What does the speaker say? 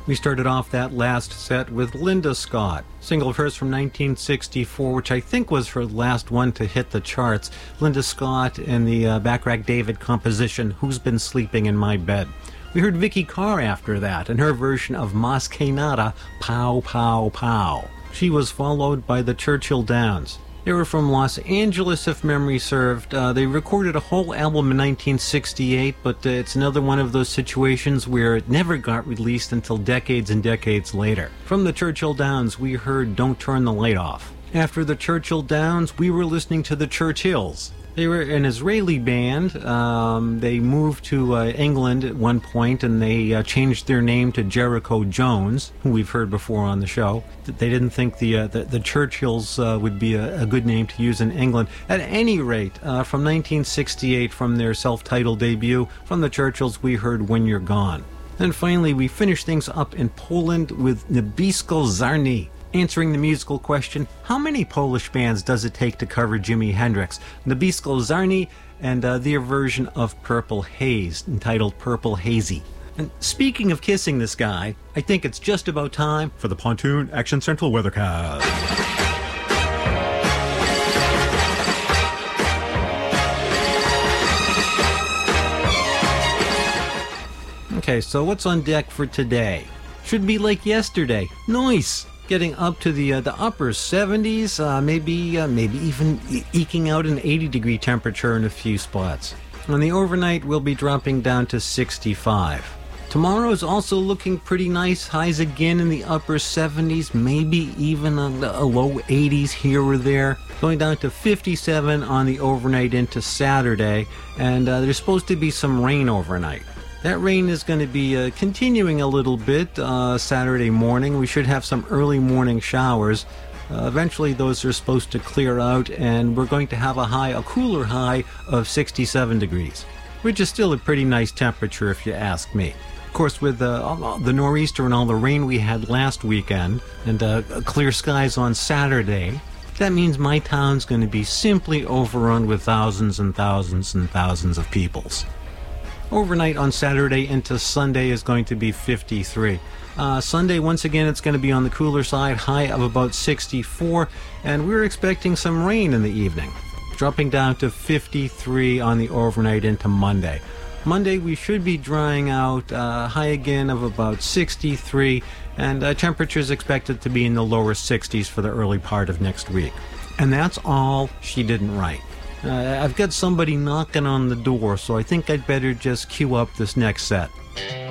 We started off that last set with Linda Scott, single of hers from 1964, which I think was her last one to hit the charts. Linda Scott and the Backrack David composition, Who's Been Sleeping in My Bed. We heard Vicky Carr after that, and her version of Mas Que Nada, Pow Pow Pow. She was followed by the Churchill Downs. They were from Los Angeles, if memory served. They recorded a whole album in 1968, but it's another one of those situations where it never got released until decades and decades later. From the Churchill Downs, we heard Don't Turn the Light Off. After the Churchill Downs, we were listening to the Churchills. They were an Israeli band. They moved to England at one point, and they changed their name to Jericho Jones, who we've heard before on the show. They didn't think the Churchills would be a good name to use in England. At any rate, from 1968, from their self-titled debut, from the Churchills, we heard When You're Gone. And finally, we finished things up in Poland with Niebiesko Czarny. Answering the musical question, how many Polish bands does it take to cover Jimi Hendrix? Niebiesko Czarny and their version of Purple Haze, entitled Purple Hazy. And speaking of kissing the sky, I think it's just about time for the Pontoon Action Central Weathercast. Okay, so what's on deck for today? Should be like yesterday. Nice! Getting up to the upper 70s, maybe even eking out an 80-degree temperature in a few spots. On the overnight, we'll be dropping down to 65. Tomorrow's also looking pretty nice. Highs again in the upper 70s, maybe even a low 80s here or there. Going down to 57 on the overnight into Saturday, and there's supposed to be some rain overnight. That rain is going to be continuing a little bit Saturday morning. We should have some early morning showers. Eventually those are supposed to clear out, and we're going to have a cooler high of 67 degrees, which is still a pretty nice temperature if you ask me. Of course, with the nor'easter and all the rain we had last weekend and clear skies on Saturday, that means my town's going to be simply overrun with thousands and thousands and thousands of peoples. Overnight on Saturday into Sunday is going to be 53. Sunday, once again, it's going to be on the cooler side, high of about 64, and we're expecting some rain in the evening, dropping down to 53 on the overnight into Monday. Monday, we should be drying out, high again of about 63, and temperatures expected to be in the lower 60s for the early part of next week. And that's all she didn't write. I've got somebody knocking on the door, so I think I'd better just cue up this next set.